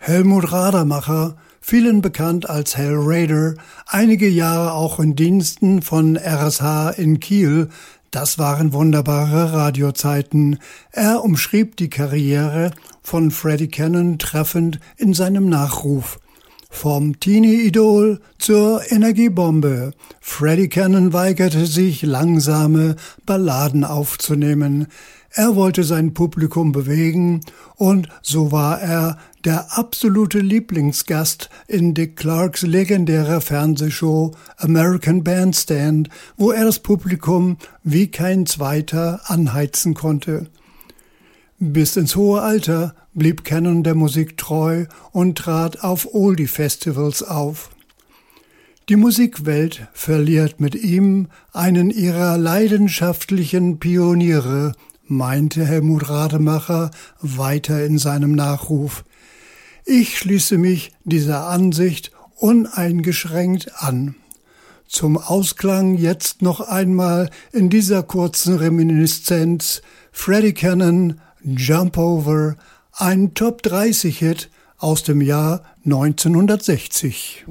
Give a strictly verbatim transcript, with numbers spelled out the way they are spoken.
Helmut Radermacher, vielen bekannt als Hal Rader, einige Jahre auch in Diensten von R S H in Kiel, das waren wunderbare Radiozeiten. Er umschrieb die Karriere von Freddie Cannon treffend in seinem Nachruf. Vom Teenie-Idol zur Energiebombe. Freddie Cannon weigerte sich, langsame Balladen aufzunehmen. Er wollte sein Publikum bewegen und so war er der absolute Lieblingsgast in Dick Clarks legendärer Fernsehshow American Bandstand, wo er das Publikum wie kein zweiter anheizen konnte. Bis ins hohe Alter blieb Cannon der Musik treu und trat auf Oldie-Festivals auf. Die Musikwelt verliert mit ihm einen ihrer leidenschaftlichen Pioniere, meinte Helmut Radermacher weiter in seinem Nachruf. Ich schließe mich dieser Ansicht uneingeschränkt an. Zum Ausklang jetzt noch einmal in dieser kurzen Reminiszenz Freddie Cannon, Jump Over, ein Top dreißig Hit aus dem Jahr neunzehnhundertsechzig.